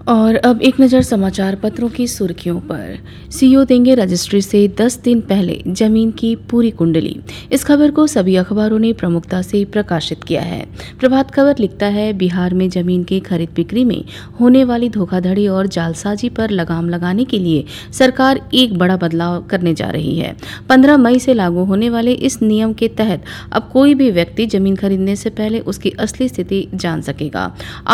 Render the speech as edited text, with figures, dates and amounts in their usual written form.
और अब एक नज़र समाचार पत्रों की सुर्खियों पर। सीईओ देंगे रजिस्ट्री से 10 दिन पहले जमीन की पूरी कुंडली। इस खबर को सभी अखबारों ने प्रमुखता से प्रकाशित किया है। प्रभात खबर लिखता है, बिहार में जमीन की खरीद बिक्री में होने वाली धोखाधड़ी और जालसाजी पर लगाम लगाने के लिए सरकार एक बड़ा बदलाव करने जा रही है। 15 मई से लागू होने वाले इस नियम के तहत अब कोई भी व्यक्ति जमीन खरीदने से पहले उसकी असली स्थिति जान सकेगा।